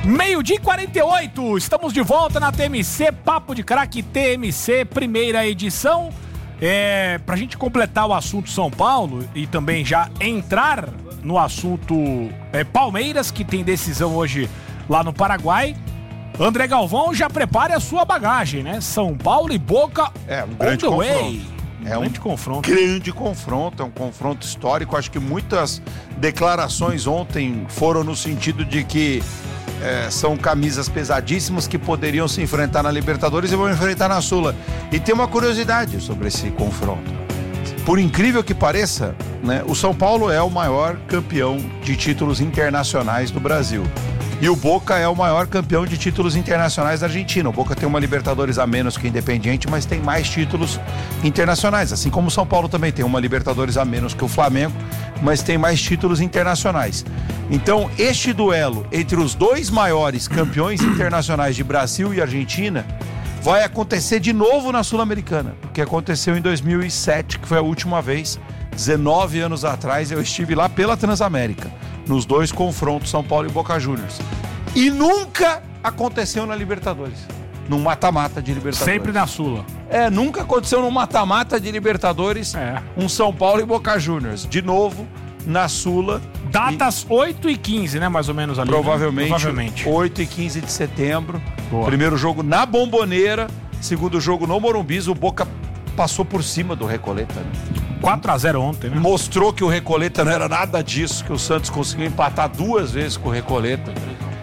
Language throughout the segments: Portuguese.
Meio-dia e 48, estamos de volta na TMC, Papo de Craque TMC, primeira edição. Pra gente completar o assunto São Paulo e também já entrar no assunto Palmeiras, que tem decisão hoje lá no Paraguai. André Galvão, já prepare a sua bagagem, né? São Paulo e Boca um grande confronto. Grande confronto, é um confronto histórico. Acho que muitas declarações ontem foram no sentido de que são camisas pesadíssimas que poderiam se enfrentar na Libertadores e vão enfrentar na Sula. E tem uma curiosidade sobre esse confronto. Por incrível que pareça, né, o São Paulo é o maior campeão de títulos internacionais do Brasil. E o Boca é o maior campeão de títulos internacionais da Argentina. O Boca tem uma Libertadores a menos que o Independiente, mas tem mais títulos internacionais. Assim como o São Paulo também tem uma Libertadores a menos que o Flamengo, mas tem mais títulos internacionais. Então, este duelo entre os dois maiores campeões internacionais de Brasil e Argentina vai acontecer de novo na Sul-Americana, porque aconteceu em 2007, que foi a última vez. 19 anos atrás eu estive lá pela Transamérica, nos dois confrontos São Paulo e Boca Juniors. E nunca aconteceu na Libertadores, num mata-mata de Libertadores. Sempre na Sula. Nunca aconteceu num mata-mata de Libertadores, um São Paulo e Boca Juniors. De novo, na Sula. Datas 8 e 15, né, mais ou menos ali. Provavelmente. 8 e 15 de setembro. Boa. Primeiro jogo na Bomboneira, segundo jogo no Morumbi. O Boca passou por cima do Recoleta, né? 4-0 ontem, né? Mostrou que o Recoleta não era nada disso, que o Santos conseguiu empatar 2 vezes com o Recoleta.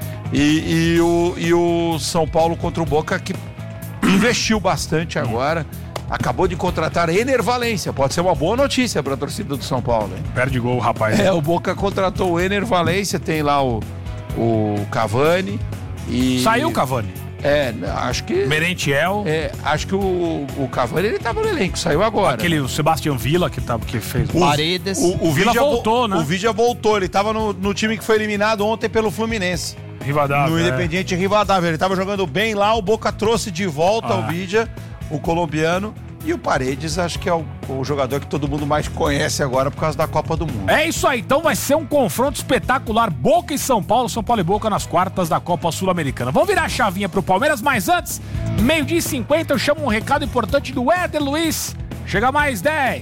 E o São Paulo contra o Boca, que investiu bastante agora. Acabou de contratar Ener Valencia. Pode ser uma boa notícia para a torcida do São Paulo, hein? Perde gol, rapaz. O Boca contratou o Ener Valencia, tem lá o Cavani. Saiu o Cavani. Acho que... Merentiel. Acho que o Cavani, ele tava no elenco, saiu agora. O Sebastião Villa, que fez... Paredes. O Villa voltou, né? O Villa voltou, ele tava no time que foi eliminado ontem pelo Fluminense. Rivadavia. No Independiente Rivadavia. Ele tava jogando bem lá, o Boca trouxe de volta o Villa, o colombiano. E o Paredes, acho que é o jogador que todo mundo mais conhece agora por causa da Copa do Mundo. É isso aí, então vai ser um confronto espetacular, Boca e São Paulo e Boca nas quartas da Copa Sul-Americana. Vamos virar a chavinha pro Palmeiras, mas antes, 12h50, eu chamo um recado importante do Éder Luiz. Chega mais 10.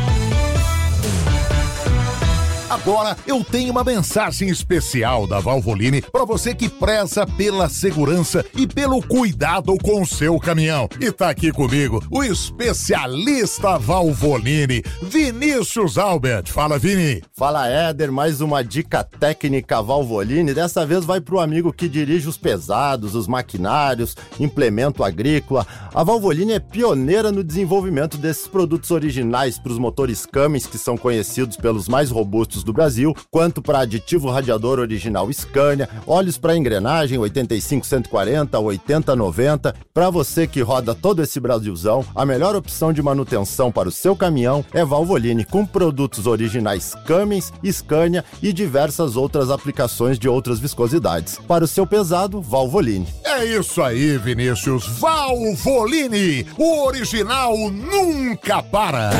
Agora eu tenho uma mensagem especial da Valvoline para você que preza pela segurança e pelo cuidado com o seu caminhão. E tá aqui comigo o especialista Valvoline, Vinícius Albert. Fala, Vini. Fala, Éder. Mais uma dica técnica Valvoline. Dessa vez vai pro amigo que dirige os pesados, os maquinários, implemento agrícola. A Valvoline é pioneira no desenvolvimento desses produtos originais para os motores Cummins, que são conhecidos pelos mais robustos do Brasil, quanto para aditivo radiador original Scania, óleos para engrenagem 85-140, 80-90. Para você que roda todo esse Brasilzão, a melhor opção de manutenção para o seu caminhão é Valvoline, com produtos originais Cummins, Scania e diversas outras aplicações de outras viscosidades. Para o seu pesado, Valvoline. É isso aí, Vinícius. Valvoline, o original nunca para.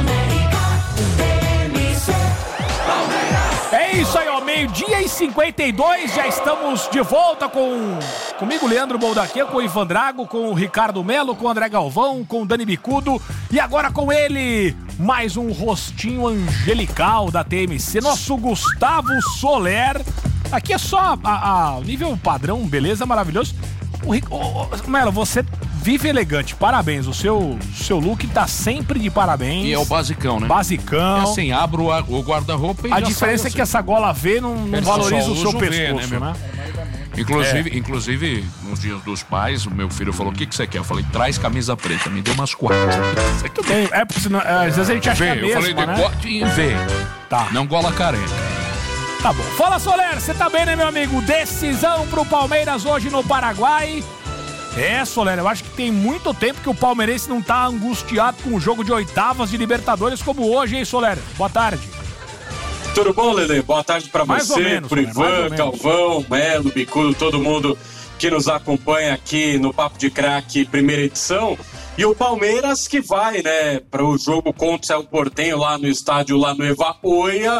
É isso aí, ó, 12h52, já estamos de volta comigo, Leandro Boldaquê, com o Ivan Drago, com o Ricardo Melo, com o André Galvão, com o Dani Bicudo e agora com ele, mais um rostinho angelical da TMC, nosso Gustavo Soler. Aqui é só o nível padrão, beleza, maravilhoso. Melo, você vive elegante, parabéns, o seu look tá sempre de parabéns. E é o basicão, né? Basicão. É assim, abro o guarda-roupa e a diferença é que essa gola V não valoriza o seu pescoço, né? Inclusive, nos dias dos pais, o meu filho falou, o que você quer? Eu falei, traz camisa preta, me deu umas 4. Muito bem, porque senão, às vezes a gente acha que é a mesma, eu falei, decote e V. Tá. Não gola careca. Tá bom. Fala, Soler, você tá bem, né, meu amigo? Decisão pro Palmeiras hoje no Paraguai. Soler, eu acho que tem muito tempo que o palmeirense não tá angustiado com o jogo de oitavas de Libertadores como hoje, hein, Soler? Boa tarde. Tudo bom, Lelê? Boa tarde pra mais você, pro Ivan, Galvão, Melo, Bicudo, todo mundo que nos acompanha aqui no Papo de Craque, primeira edição. E o Palmeiras que vai, né, para o jogo contra o Cerro Porteño lá no estádio, lá no Eva Oia,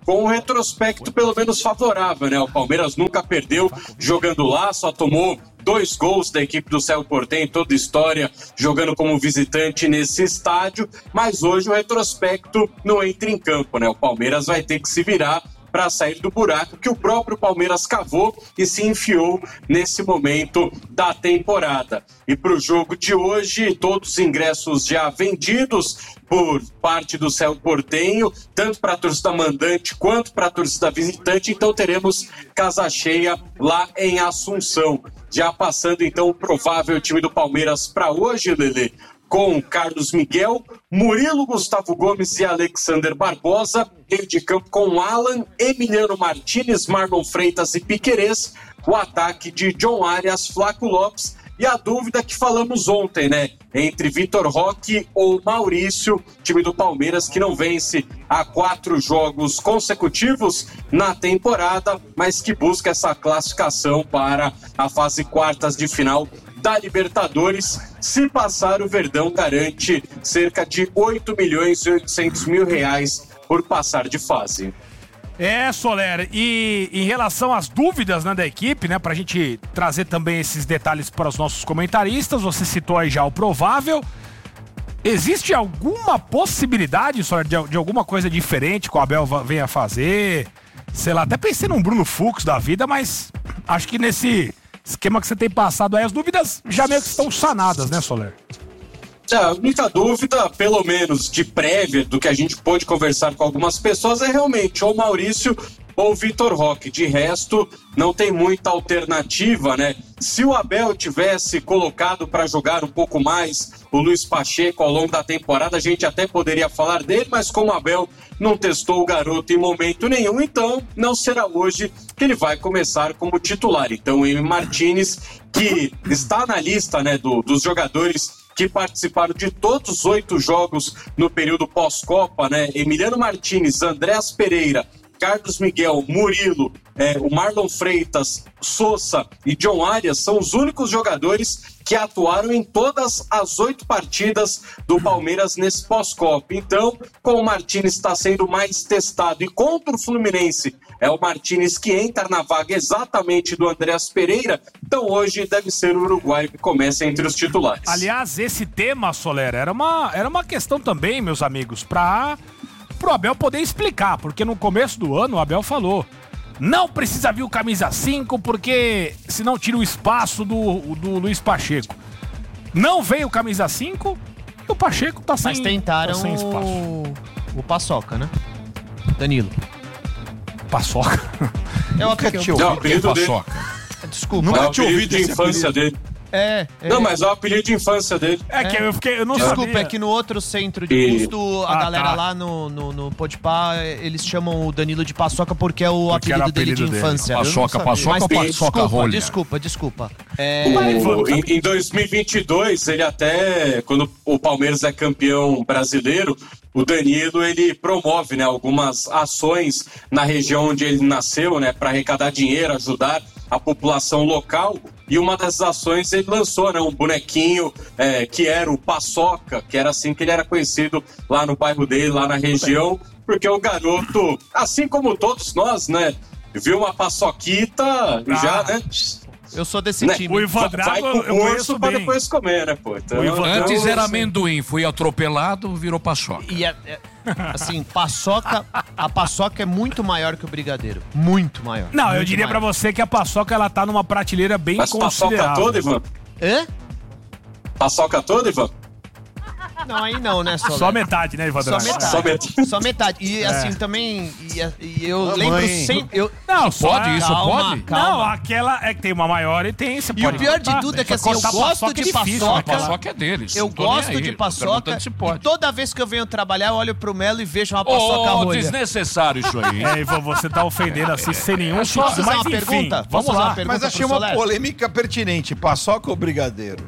com um retrospecto pelo menos favorável, né? O Palmeiras nunca perdeu jogando lá, só tomou 2 gols da equipe do Cerro Porteño em toda a história, jogando como visitante nesse estádio, mas hoje o retrospecto não entra em campo, né? O Palmeiras vai ter que se virar para sair do buraco que o próprio Palmeiras cavou e se enfiou nesse momento da temporada. E para o jogo de hoje, todos os ingressos já vendidos por parte do Cerro Porteño, tanto para a torcida mandante quanto para a torcida visitante, então teremos casa cheia lá em Assunção. Já passando então o provável time do Palmeiras para hoje, Lelê, com Carlos Miguel, Murilo, Gustavo Gomes e Alexander Barbosa, meio de campo com Alan, Emiliano Martinez, Marlon Freitas e Piquerez, o ataque de John Arias, Flaco Lopes e a dúvida que falamos ontem, né, entre Vitor Roque ou Maurício, time do Palmeiras que não vence há 4 jogos consecutivos na temporada, mas que busca essa classificação para a fase quartas de final da Libertadores. Se passar, o Verdão garante cerca de R$8.800.000 por passar de fase. Soler, e em relação às dúvidas, né, da equipe, né, pra gente trazer também esses detalhes para os nossos comentaristas, você citou aí já o provável. Existe alguma possibilidade, Soler, de alguma coisa diferente que o Abel venha fazer? Sei lá, até pensei num Bruno Fux da vida, mas acho que nesse esquema que você tem passado aí, as dúvidas já meio que estão sanadas, né, Soler? A única dúvida, pelo menos de prévia, do que a gente pôde conversar com algumas pessoas, é realmente ou Maurício ou Vitor Roque. De resto, não tem muita alternativa, né? Se o Abel tivesse colocado para jogar um pouco mais o Luiz Pacheco ao longo da temporada, a gente até poderia falar dele, mas como o Abel não testou o garoto em momento nenhum, então não será hoje que ele vai começar como titular. Então, o Emi Martinez, que está na lista, né, dos jogadores que participaram de todos os 8 jogos no período pós-Copa, né? Emiliano Martinez, Andrés Pereira, Carlos Miguel, Murilo, o Marlon Freitas, Sousa e John Arias são os únicos jogadores que atuaram em todas as 8 partidas do Palmeiras nesse pós-Copa. Então, como o Martinez está sendo mais testado e contra o Fluminense é o Martinez que entra na vaga exatamente do Andrés Pereira, então hoje deve ser o uruguaio que começa entre os titulares. Aliás, esse tema, Soler, era uma questão também, meus amigos, pro Abel poder explicar, porque no começo do ano o Abel falou: não precisa vir o camisa 5, porque senão tira o espaço do Luiz Pacheco. Não veio o camisa 5 e o Pacheco tá sem, mas tentaram tá sem espaço. O Paçoca, né? Danilo. Paçoca? Eu nunca tinha ouvido Paçoca. Desculpa. Nunca tinha ouvido de infância dele. Não, mas é o apelido de infância dele. Eu não Desculpa, sabia. é que no outro centro de custo, a galera lá no Podpah, eles chamam o Danilo de Paçoca porque é o apelido dele de infância. Paçoca ou Paçoca rolha? Desculpa. Em 2022, ele até, quando o Palmeiras é campeão brasileiro, o Danilo, ele promove, né, algumas ações na região onde ele nasceu, né, para arrecadar dinheiro, ajudar a população local. E uma dessas ações ele lançou, né, um bonequinho que era o Paçoca, que era assim que ele era conhecido lá no bairro dele, lá na região, porque o garoto, assim como todos nós, né, viu uma paçoquita e já, né? Eu sou desse time. O Ivan Drago, vai pro curso pra depois comer, né, pô? Então, antes era amendoim, fui atropelado, virou paçoca. E assim, a paçoca é muito maior que o brigadeiro. Muito maior. Não, muito eu diria maior. pra você que a paçoca, ela tá numa prateleira bem mas considerável. Paçoca toda, Ivan? Hã? Paçoca toda, Ivan? Não, aí não, né, Soler? Só metade, né, Ivan Drago? Só metade. E assim, também, e eu lembro sempre... Não, pode isso, pode? Calma. Não, aquela é que tem uma maior e tem... Você E pode o pior de cortar, tudo né? é que assim, eu Cortar gosto de difícil, paçoca. A paçoca é deles. Eu gosto de paçoca. E toda vez que eu venho trabalhar, eu olho pro Melo e vejo uma paçoca rolha. Desnecessário isso aí. Ivan, você tá ofendendo assim sem nenhum Posso sentido. fazer Mas uma enfim, pergunta? vamos Posso fazer lá. uma pergunta Mas achei pro uma Soler? polêmica pertinente. Paçoca ou brigadeiro?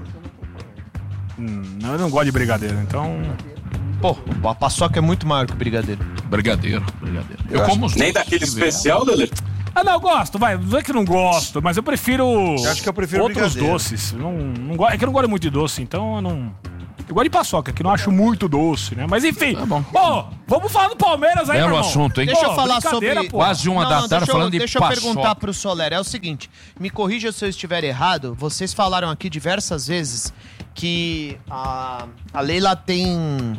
Eu não gosto de brigadeiro, então... Pô, a paçoca é muito maior que o brigadeiro. Brigadeiro. Eu como os Nem daquele especial, Lelê? Ah, não, eu gosto, vai. Não é que não gosto, mas eu prefiro. Eu acho que eu prefiro outros brigadeiro. doces. É que eu não gosto muito de doce, então eu não. Eu gosto de paçoca, que não acho muito doce, né? Mas enfim. Tá bom. Vamos falar do Palmeiras aí, Belo meu irmão. assunto, hein? Deixa eu falar sobre... Quase uma da tarde falando de Deixa eu paçoca. perguntar pro Soler. É o seguinte, me corrija se eu estiver errado. Vocês falaram aqui diversas vezes que a Leila tem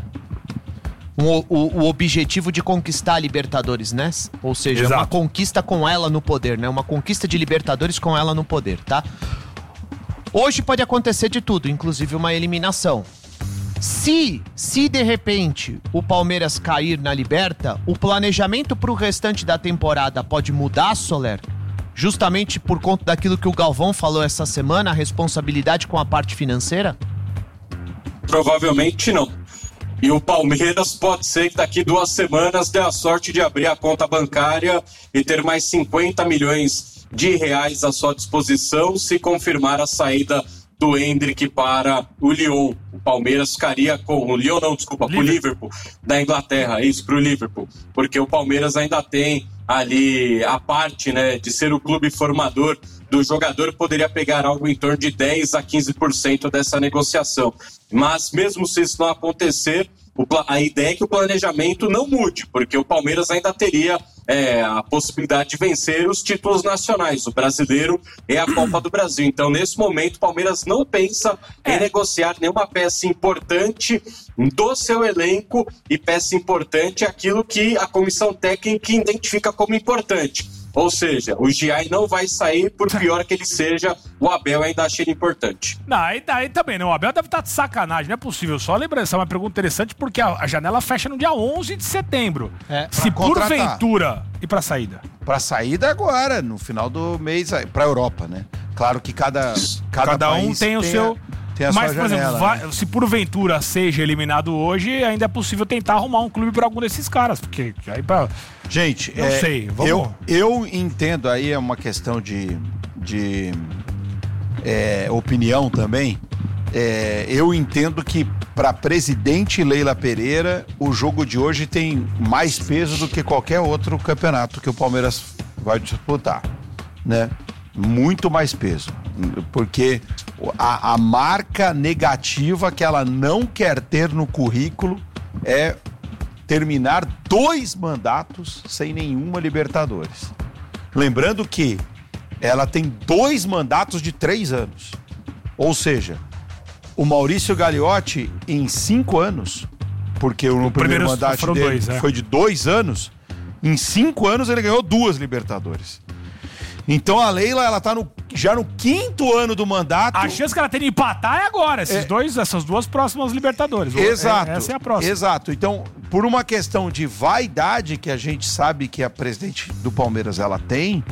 o objetivo de conquistar a Libertadores, né? Ou seja, Exato. uma conquista com ela no poder, né? Uma conquista de Libertadores com ela no poder, tá? Hoje pode acontecer de tudo, inclusive uma eliminação. Se de repente o Palmeiras cair na Liberta, o planejamento pro restante da temporada pode mudar, Soler? Justamente por conta daquilo que o Galvão falou essa semana, a responsabilidade com a parte financeira? Provavelmente não. E o Palmeiras pode ser que daqui 2 semanas dê a sorte de abrir a conta bancária e ter mais 50 milhões de reais à sua disposição se confirmar a saída do Endrick para o Lyon. O Palmeiras ficaria com o Lyon, não, desculpa, para o Liverpool da Inglaterra, isso, para o Liverpool, porque o Palmeiras ainda tem ali a parte, né, de ser o clube formador do jogador, poderia pegar algo em torno de 10 a 15% dessa negociação. Mas mesmo se isso não acontecer, a ideia é que o planejamento não mude, porque o Palmeiras ainda teria a possibilidade de vencer os títulos nacionais. O brasileiro é a Copa do Brasil. Então, nesse momento, o Palmeiras não pensa em negociar nenhuma peça importante do seu elenco, e peça importante é aquilo que a comissão técnica identifica como importante. Ou seja, o Giai não vai sair, por pior que ele seja, o Abel ainda acha ele importante. Não, aí também não. O Abel deve estar de sacanagem, não é possível. Só lembrança, é uma pergunta interessante, porque a janela fecha no dia 11 de setembro. Se porventura... E pra saída? Pra saída agora, no final do mês, pra Europa, né? Claro que cada um tem o seu... Tem a mas, sua por janela, exemplo, se porventura seja eliminado hoje, ainda é possível tentar arrumar um clube pra algum desses caras, porque aí pra... Gente, não sei, vamos... eu entendo aí, é uma questão de opinião também. Eu entendo que para presidente Leila Pereira, o jogo de hoje tem mais peso do que qualquer outro campeonato que o Palmeiras vai disputar, né? Muito mais peso, porque a marca negativa que ela não quer ter no currículo é terminar 2 mandatos sem nenhuma Libertadores. Lembrando que ela tem 2 mandatos de 3 anos. Ou seja, o Maurício Gagliotti, em 5 anos, porque no primeiro mandato dele foi de 2 anos, em 5 anos ele ganhou 2 Libertadores. Então a Leila, ela tá já no 5º ano do mandato. A chance que ela tem de empatar é agora, essas 2 próximas Libertadores. Exato. Essa é a próxima. Exato. Então, por uma questão de vaidade que a gente sabe que a presidente do Palmeiras ela tem,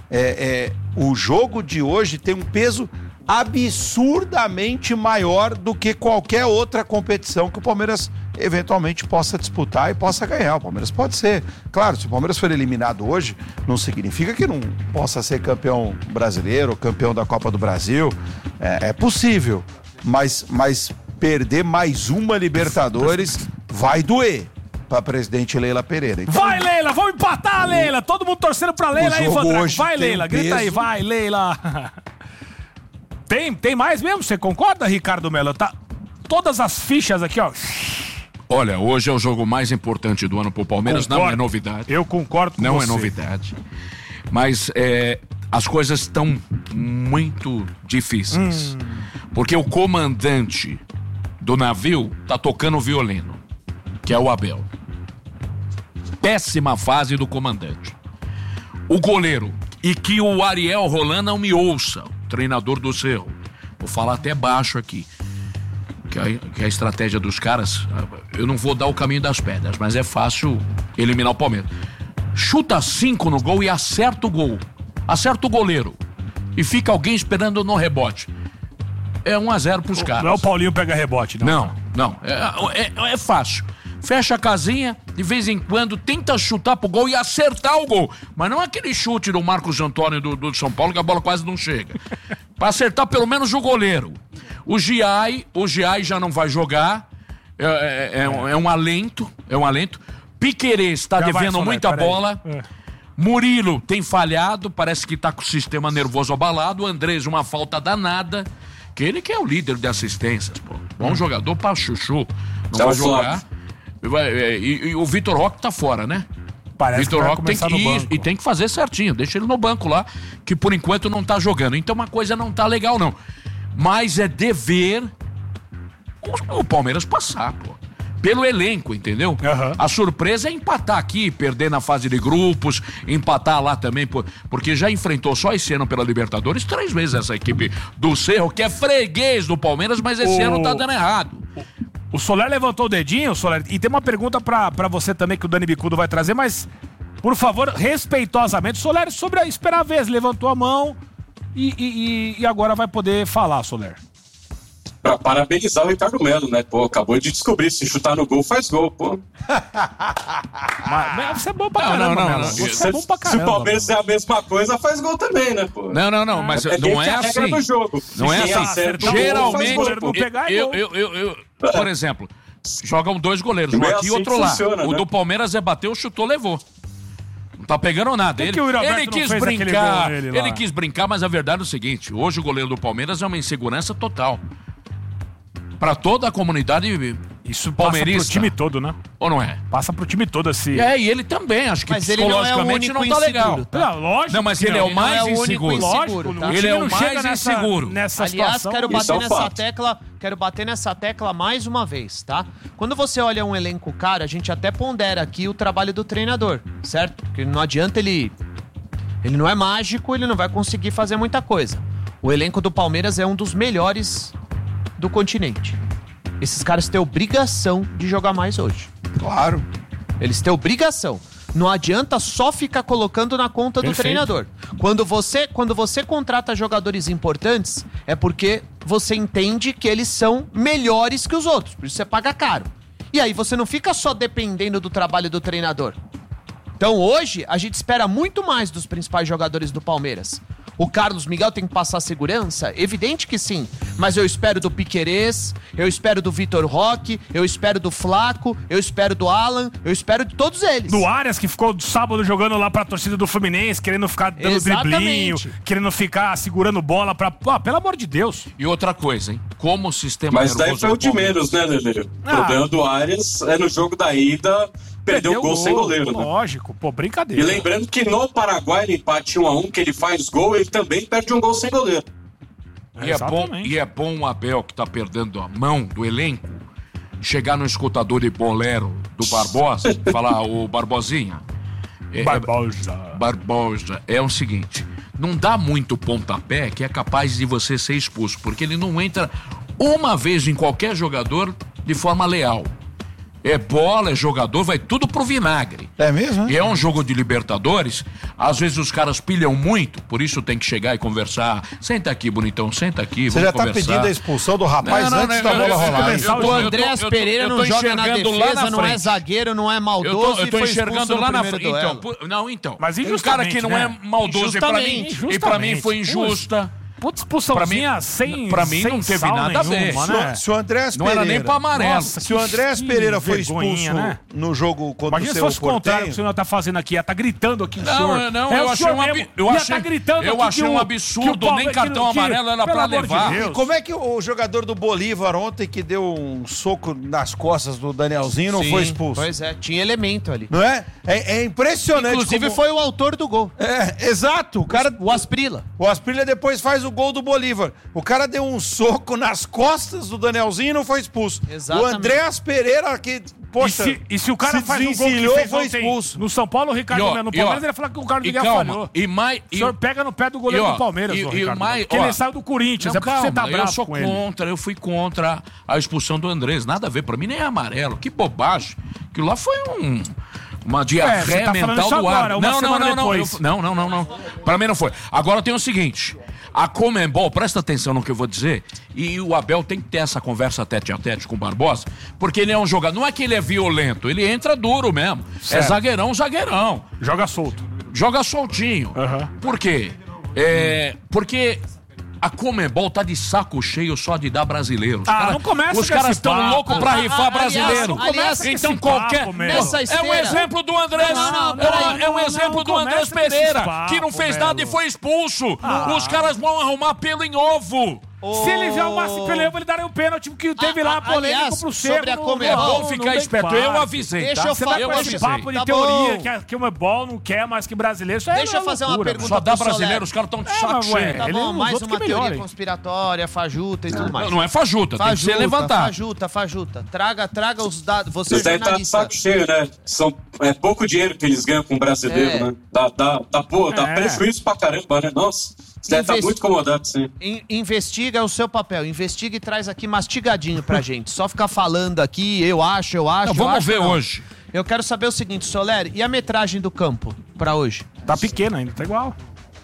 o jogo de hoje tem um peso absurdamente maior do que qualquer outra competição que o Palmeiras eventualmente possa disputar e possa ganhar. O Palmeiras pode ser. Claro, se o Palmeiras for eliminado hoje, não significa que não possa ser campeão brasileiro, campeão da Copa do Brasil. É possível, mas perder mais uma Libertadores vai doer pra presidente Leila Pereira. Então, vai, Leila! Vamos empatar, Leila! Todo mundo torcendo pra Leila aí, Vandrago. Vai, Leila! Grita aí, vai, Leila! Tem mais mesmo? Você concorda, Ricardo Melo? Tá todas as fichas aqui, ó. Olha, hoje é o jogo mais importante do ano pro Palmeiras, concordo. Não é novidade. Eu concordo com não você. Não é novidade. Mas as coisas estão muito difíceis. Porque o comandante do navio tá tocando violino, que é o Abel. Péssima fase do comandante. O goleiro, e que o Ariel Roland não me ouça, treinador do Cerro. Vou falar até baixo aqui. Que a estratégia dos caras, eu não vou dar o caminho das pedras, mas é fácil eliminar o Palmeiras. Chuta 5 no gol e acerta o gol. Acerta o goleiro. E fica alguém esperando no rebote. É 1-0 pros caras. Não é o Paulinho pega rebote, não. Não. É fácil. Fecha a casinha, de vez em quando tenta chutar pro gol e acertar o gol. Mas não é aquele chute do Marcos Antônio do São Paulo que a bola quase não chega. Pra acertar pelo menos o goleiro. O Giai já não vai jogar. É um alento. Piquerez está devendo muita bola. Murilo tem falhado, parece que tá com o sistema nervoso abalado. O Andrés, uma falta danada. Aquele que é o líder de assistências, pô. Bom jogador pra chuchu. Não É vai o jogar. E o Vitor Roque tá fora, né? Parece Vitor vai Roque tem começar que no ir banco. e tem que fazer certinho. Deixa ele no banco lá, que por enquanto não tá jogando. Então uma coisa não tá legal, não. Mas é dever o Palmeiras passar, pô. Pelo elenco, entendeu? Uhum. A surpresa é empatar aqui, perder na fase de grupos, empatar lá também, porque já enfrentou só esse ano pela Libertadores 3 vezes essa equipe do Cerro, que é freguês do Palmeiras, mas esse ano tá dando errado. O Soler levantou o dedinho, Soler, e tem uma pergunta pra você também que o Dani Bicudo vai trazer, mas, por favor, respeitosamente, Soler, sobre a esperar a vez, levantou a mão e agora vai poder falar, Soler. Pra parabenizar o Ricardo Melo, né? Pô, acabou de descobrir, se chutar no gol, faz gol, pô. Mas você é bom pra caramba, não, Melo. não. Você é bom pra Se caramba. o Palmeiras é a mesma coisa, faz gol também, né, pô? Não, mas não é a regra assim. do jogo. Não é Se quem assim. acerta o gol, Geralmente, faz gol, pô. pegar é gol. por exemplo, jogam 2 goleiros, um Não é aqui e assim outro que lá. funciona, O né? do Palmeiras bateu, chutou, levou. Não tá pegando nada. Por que o Roberto Ele não quis fez aquele brincar. gol nele lá? Ele quis brincar, mas a verdade é o seguinte: hoje o goleiro do Palmeiras é uma insegurança total. Pra toda a comunidade Isso passa palmeirista. pro time todo, né? Ou não é? Passa pro time todo assim. E ele também, acho que Mas ele não é o psicologicamente único não tá legal. inseguro, tá? Não, lógico. Não, mas que ele é o Ele mais não é o único inseguro. inseguro, Lógico, tá? Ele time é o não mais chega inseguro. Nessa Aliás, situação. quero Isso é um fato. quero bater nessa tecla mais uma vez, tá? Quando você olha um elenco caro, a gente até pondera aqui o trabalho do treinador, certo? Porque não adianta ele não é mágico, ele não vai conseguir fazer muita coisa. O elenco do Palmeiras é um dos melhores do continente. Esses caras têm obrigação de jogar mais hoje. Claro. Eles têm obrigação. Não adianta só ficar colocando na conta do Perfeito. treinador. Quando você contrata jogadores importantes, é porque você entende que eles são melhores que os outros. Por isso você paga caro. E aí você não fica só dependendo do trabalho do treinador. Então hoje, a gente espera muito mais dos principais jogadores do Palmeiras. O Carlos Miguel tem que passar segurança? Evidente que sim. Mas eu espero do Piquerez, eu espero do Vitor Roque, eu espero do Flaco, eu espero do Alan, eu espero de todos eles. Do Arias, que ficou sábado jogando lá pra torcida do Fluminense, querendo ficar dando Exatamente. driblinho, querendo ficar segurando bola pra... Pô, pelo amor de Deus. E outra coisa, hein? Como o sistema Mas daí nervoso foi o do de Palmeiras- menos, né, Lelê? O Ah. problema do Arias é no jogo da ida, perdeu o gol sem goleiro, né? Lógico, pô, E brincadeira. lembrando que no Paraguai, no empate 1-1, que ele faz gol, ele também perde um gol sem goleiro. E é bom o Abel, que tá perdendo a mão do elenco, chegar no escutador de bolero do Barbosa e falar, ô Barbosinha. Barbosa, é o seguinte, não dá muito pontapé que é capaz de você ser expulso, porque ele não entra uma vez em qualquer jogador de forma leal. É bola, é jogador, vai tudo pro vinagre. É mesmo? E é um jogo de Libertadores, às vezes os caras pilham muito, por isso tem que chegar e conversar. Senta aqui, bonitão, senta aqui, Você vamos já tá conversar. pedindo a expulsão do rapaz antes da bola rolar. hein? O Andréas Pereira não joga na enxergando lá defesa, na não é frente. zagueiro, não é Eu maldoso tô e foi enxergando expulso lá no na primeiro frente. duelo. Então. Mas Um cara injustamente, que não né? é maldoso e pra mim, Injustamente. e pra mim foi injusta. Puta expulsãozinha sem pra mim sem não teve sal nada a nenhuma, ver. né? Se o Andréas Não Pereira... era nem pra amarelo. Nossa, Se o Andréas que Pereira foi vergonhinha, expulso né? no jogo contra Imagina o se seu fosse o contrário que o Porteño... senhor tá fazendo aqui, ia tá gritando aqui, o senhor. Não, É eu o achei senhor um mesmo, eu ia achei, tá gritando eu aqui achei que um o- absurdo, que o nem Palmeiras- cartão que- amarelo era pelo pra amor de levar. Deus. Como é que o jogador do Bolívar ontem que deu um soco nas costas do Danielzinho não Sim, foi expulso? Pois é, tinha elemento ali. Não é? É impressionante. Inclusive como- foi o autor do gol. É, exato. O cara... O Asprila. O Asprilla depois faz o gol do Bolívar. O cara deu um soco nas costas do Danielzinho e não foi expulso. Exatamente. O Andréas Pereira, que, poxa... E se o cara se faz um gol que desvencilhou, fez foi ontem expulso. no São Paulo, o Ricardo E ó, Melo, no e ó, Palmeiras, ele fala que o Carlos E Miguel calma, falhou. e mais... O senhor pega no pé do goleiro E, ó, do Palmeiras, e- ô, e Ricardo. mais- Porque ó, ele saiu do Corinthians, Não, é porque você tá calma, bravo eu sou com ele. contra, eu fui contra a expulsão do Andrés. Nada a ver, pra mim nem é amarelo. Que bobagem. Aquilo lá foi uma você diarreia tá falando mental isso do agora, ar. uma Não, semana não. depois. Não. Pra mim não foi. Agora tem o seguinte. A Conmebol, presta atenção no que eu vou dizer, e o Abel tem que ter essa conversa tete a tete com o Barbosa, porque ele é um jogador, não é que ele é violento, ele entra duro mesmo. Certo. É zagueirão. Joga solto. Joga soltinho. Aham. Por quê? Porque a Conmebol tá de saco cheio só de dar brasileiro. Não começa Os com caras esse estão papo. loucos pra rifar brasileiro. aliás, Então esse qualquer... papo, meu. Nessa É um esteira- exemplo do Andrés. Não, peraí. É um exemplo do Andrés começa com esse Pereira, papo, que não fez nada e Melo. foi expulso. Os caras vão arrumar pelo em ovo. Se ele já arrumasse pneu, ele daria um pênalti que teve lá polêmico aliás, pro sobre a Cerro. Comebol, Vamos ficar esperto. Eu avisei, Deixa tá? eu Você vai Eu com esse avisei. papo de Tá teoria bom. que a Comebol não quer mais que brasileiro. Isso aí Deixa é eu fazer uma loucura, pergunta Só dá pro brasileiro, Soler. os caras estão de É, saco mas, ué, cheio. Tá ele bom, é uns mais outros uma que teoria melhorem. conspiratória, fajuta e tudo mais. Não é fajuta, tem que ser levantado. Fajuta. Traga os dados. Você é Vocês devem estar de jornalista. saco cheio, né? É pouco dinheiro que eles ganham com o brasileiro, É. né? Dá prejuízo pra caramba, né? Nossa, você deve estar muito incomodado, sim. Investiga o seu papel. Investiga e traz aqui mastigadinho pra gente. Só ficar falando aqui, eu acho. Não, vamos ver hoje. Eu quero saber o seguinte, Soler, e a metragem do campo pra hoje? Tá pequeno ainda, tá igual.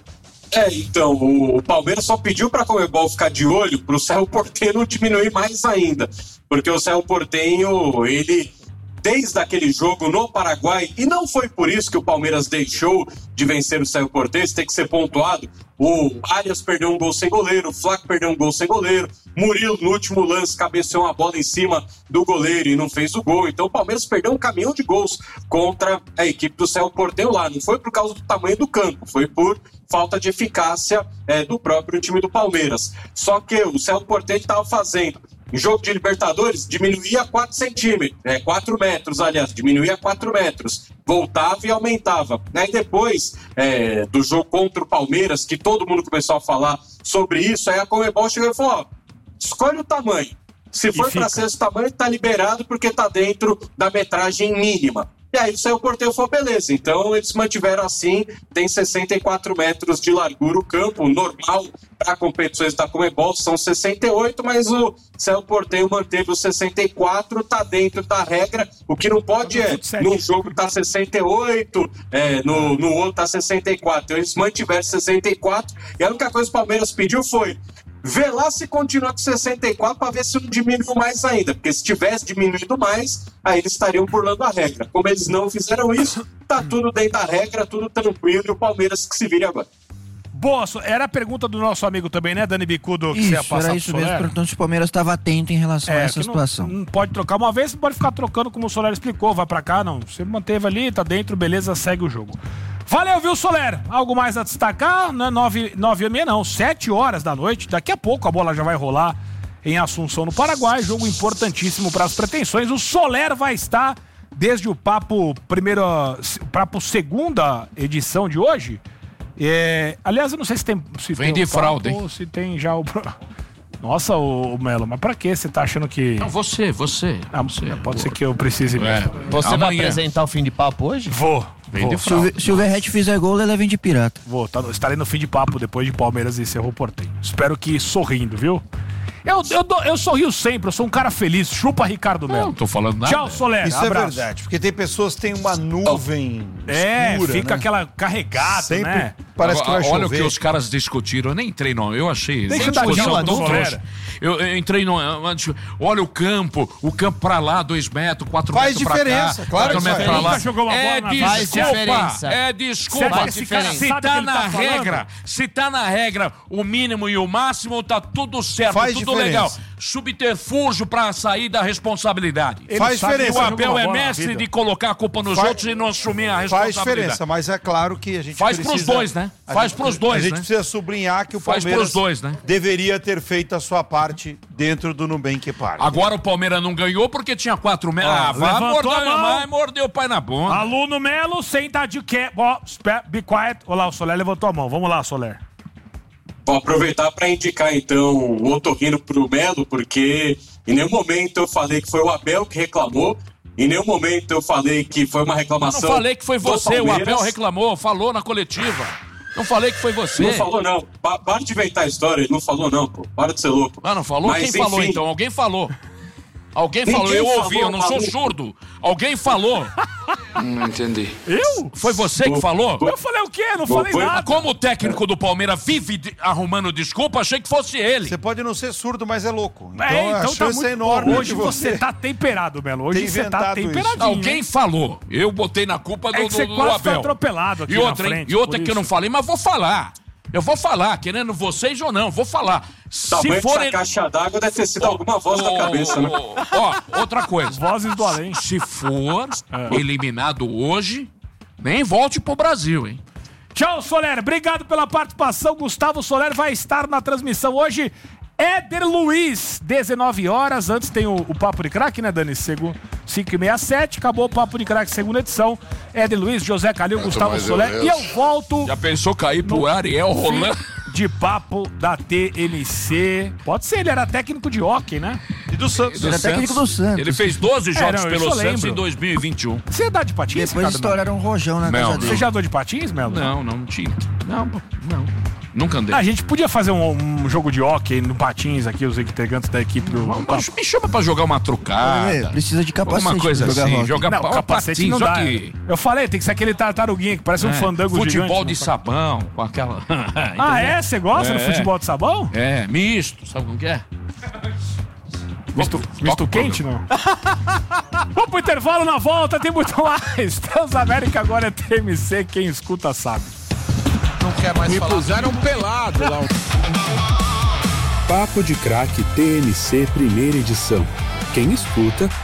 Então, o Palmeiras só pediu pra Comebol ficar de olho pro Cerro Porteño diminuir mais ainda. Porque o Cerro Porteño, ele, desde aquele jogo no Paraguai, e não foi por isso que o Palmeiras deixou de vencer o Cerro Porteño, isso tem que ser pontuado. O Arias perdeu um gol sem goleiro, o Flaco perdeu um gol sem goleiro, Murilo, no último lance, cabeceou uma bola em cima do goleiro e não fez o gol. Então o Palmeiras perdeu um caminhão de gols contra a equipe do Cerro Porteño lá. Não foi por causa do tamanho do campo, foi por falta de eficácia do próprio time do Palmeiras. Só que o Cerro Porteño estava fazendo, em jogo de Libertadores, diminuía 4 centímetros, 4 metros, aliás, diminuía 4 metros, voltava e aumentava. Aí depois do jogo contra o Palmeiras, que todo mundo começou a falar sobre isso, aí a Comebol chegou e falou, ó, escolhe o tamanho. Se for para ser esse tamanho, tá liberado porque tá dentro da metragem mínima. E aí o Cerro Porteño falou, beleza, então eles mantiveram assim, tem 64 metros de largura o campo, normal para competições da Comebol são 68, mas o Cerro Porteño manteve os 64, tá dentro da regra, o que não pode num jogo tá 68, no outro tá 64, então eles mantiveram 64, e a única coisa que o Palmeiras pediu foi, vê lá se continua com 64 para ver se não diminuiu mais ainda, porque se tivesse diminuído mais, aí eles estariam burlando a regra. Como eles não fizeram isso, tá tudo dentro da regra, tudo tranquilo, e o Palmeiras que se vire agora. Boa, era a pergunta do nosso amigo também, né, Dani Bicudo? Que isso, você ia passar era isso mesmo, perguntando se o Palmeiras estava atento em relação a essa situação. Não pode trocar uma vez, não pode ficar trocando como o Soler explicou, vai pra cá, não. Você manteve ali, tá dentro, beleza, segue o jogo. Valeu, viu, Soler? Algo mais a destacar? Não é 9h30, não, 7 horas da noite. Daqui a pouco a bola já vai rolar em Assunção, no Paraguai. Jogo importantíssimo para as pretensões. O Soler vai estar desde o papo segunda edição de hoje. Aliás, eu não sei se tem... Vem de fralda, hein? Ou se tem já o... Nossa, o Melo, mas pra que você tá achando que... Não, você. Pode ser que eu precise mesmo. Você vai apresentar o fim de papo hoje? Vou. Se o Verratti fizer gol, ele vem de pirata. Estarei no fim de papo depois de Palmeiras e Cerro Porteño. Espero que sorrindo, viu? Eu sorrio sempre, eu sou um cara feliz. Chupa Ricardo Melo. Não tô falando nada. Tchau, Soler. Isso abraço. é verdade, porque tem pessoas que têm uma nuvem escura, fica né? aquela carregada, Sempre né? parece que vai chover. Olha o que os caras discutiram. Eu nem entrei, não. Eu achei. Deixa essa eu dar discussão dica, tão Soler. trouxa. Eu entrei no. Olha o campo pra lá, 2 metros, 4 Faz metros pra cá. diferença, claro 4 que metros faz. pra lá. Nunca jogou uma bola na vida. Faz diferença. Desculpa. Faz diferença. Se Sabe o que tá ele na tá falando? regra, se tá na regra o mínimo e o máximo, tá tudo certo, Faz tudo diferença. legal. Subterfúgio pra sair da responsabilidade. Faz sabe que diferença. O jogou Abel uma é bola na mestre vida. de colocar a culpa nos Faz- outros e não assumir a Faz responsabilidade. diferença, mas é claro que a gente Faz precisa... pros dois, né? Faz pros dois, A gente né? precisa sublinhar que o Faz Palmeiras pros dois, né? deveria ter feito a sua parte dentro do Nubank Park. Agora o Palmeiras não ganhou porque tinha 4 metros. levantou a mão. Mordeu o pai na bunda. Aluno Melo, senta de que... Be quiet. Olha lá, o Soler levantou a mão. Vamos lá, Soler. Vou aproveitar para indicar então o otorrino pro Melo, porque em nenhum momento eu falei que foi o Abel que reclamou, em nenhum momento eu falei que foi uma Eu reclamação. não falei que foi do você, o Palmeiras. Abel reclamou, falou na coletiva. Não falei que foi você. Não falou não, para de inventar a história, ele não falou não, pô, para de ser louco. Ah, não falou? Mas, Quem falou enfim, então? Alguém falou. Alguém Ninguém falou, eu ouvi, falou, eu não sou maluco. surdo. Alguém falou. Não entendi. Eu? Foi você que falou? Eu falei o quê? Não falei Foi- nada. Como o técnico do Palmeiras vive arrumando desculpa, achei que fosse ele. Você pode não ser surdo, mas é louco. Então, Então a tá chance muito é enorme. Hoje de você tá temperado, Melo. Hoje Tem você tá inventado isso. temperadinho. Alguém hein? falou. Eu botei na culpa do, É que você do quase foi Abel. atropelado aqui E outra, na hein? frente, E outra por que eu não isso. falei, mas vou falar. Eu vou falar, querendo vocês ou não, vou falar. Tamanho Se forem... dessa caixa d'água deve ter sido alguma voz da cabeça, né? Ó, outra coisa. Vozes do além. Se for eliminado hoje, nem volte pro Brasil, hein? Tchau, Soler. Obrigado pela participação. Gustavo Soler vai estar na transmissão hoje Éder Luiz, 19 horas. Antes tem o Papo de Craque, né, Dani? 5h67. Acabou o Papo de Craque, segunda edição. Éder Luiz, José Calil, Gustavo Soler. E eu volto. Já pensou cair pro Ariel Rolando? De papo da TNC. Pode ser, ele era técnico de hóquei, né? E do Santos. Ele era técnico do Santos. Ele fez 12 jogos não, pelo Santos lembro. em 2021. Você dá de patins, Depois Ricardo? estouraram um rojão na casa Você dele. já andou de patins, Melo? Não tinha. Não. Nunca andei. A gente podia fazer um jogo de hóquei no patins aqui, os integrantes da equipe do... Me chama pra jogar uma trucada. Precisa de capacete. Alguma coisa pra jogar assim. rock. Jogar Não, capacete não dá. que... Eu falei, tem que ser aquele tartaruguinha que parece um fandango Futebol gigante. de sabão, com aquela... Você gosta do futebol de sabão? É, misto. Sabe como que é? Misto quente, não? Vamos pro intervalo, na volta tem muito mais. Transamérica agora é TMC, quem escuta sabe. Não quer mais falar. Me puseram pelado lá. Papo de Craque TNC, primeira edição. Quem escuta